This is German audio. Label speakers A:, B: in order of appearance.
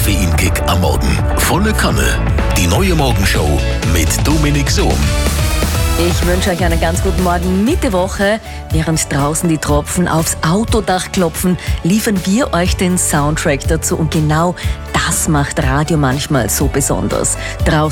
A: Koffeinkick am Morgen. Volle Kanne. Die neue Morgenshow mit Dominik Sohm.
B: Ich wünsche euch einen ganz guten Morgen. Mitte Woche, während draußen die Tropfen aufs Autodach klopfen, liefern wir euch den Soundtrack dazu. Und genau das macht Radio manchmal so besonders. Draußen